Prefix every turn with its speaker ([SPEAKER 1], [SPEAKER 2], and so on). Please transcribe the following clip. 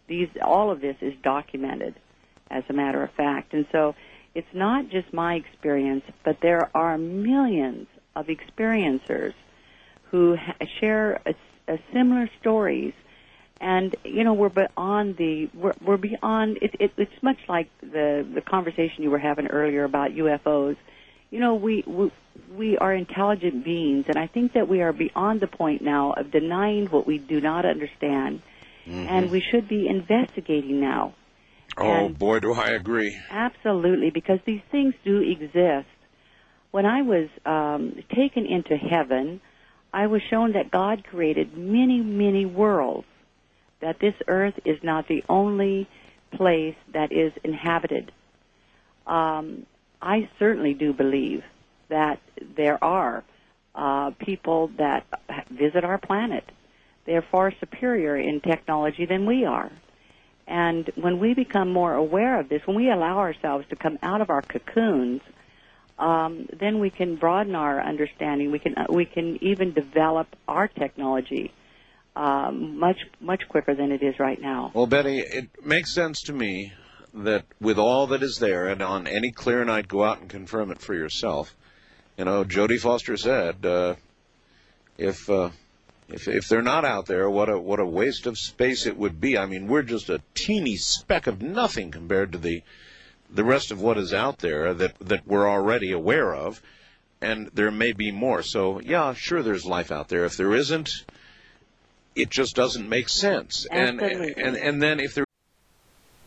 [SPEAKER 1] all of this is documented, as a matter of fact. And so it's not just my experience, but there are millions of experiencers who share a similar stories. And, you know, we're beyond it's much like the conversation you were having earlier about UFOs. You know, we are intelligent beings, and I think that we are beyond the point now of denying what we do not understand, and we should be investigating now.
[SPEAKER 2] Oh, boy, do I agree.
[SPEAKER 1] Absolutely, because these things do exist. When I was taken into heaven, I was shown that God created many, many worlds, that this earth is not the only place that is inhabited. I certainly do believe that there are people that visit our planet. They are far superior in technology than we are. And when we become more aware of this, when we allow ourselves to come out of our cocoons, then we can broaden our understanding. We can even develop our technology much quicker than it is right now.
[SPEAKER 2] Well, Betty, it makes sense to me that with all that is there, and on any clear night, go out and confirm it for yourself. You know, Jodie Foster said, if they're not out there, what a waste of space it would be. I mean, we're just a teeny speck of nothing compared to the rest of what is out there that we're already aware of, and there may be more. So, yeah, sure, there's life out there. If there isn't, it just doesn't make sense.
[SPEAKER 1] Absolutely.
[SPEAKER 2] And then if there